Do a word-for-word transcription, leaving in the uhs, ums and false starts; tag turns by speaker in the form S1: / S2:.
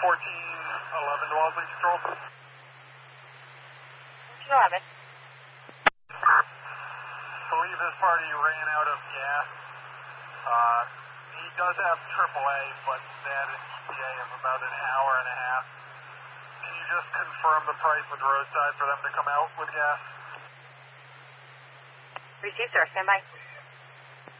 S1: fourteen eleven to Wellesley Control.
S2: eleven.
S1: I believe this party ran out of gas. Uh, he does have triple A, but they had an E T A of about an hour and a half. Can you just confirm the price with roadside for them to come out with gas?
S2: Received, sir. Stand by.